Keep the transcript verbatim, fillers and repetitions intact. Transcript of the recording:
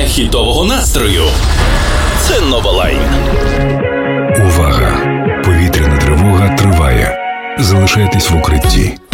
хітового настрою. Це Новолайн. Увага! Повітряна тривога триває. Залишайтесь в укритті.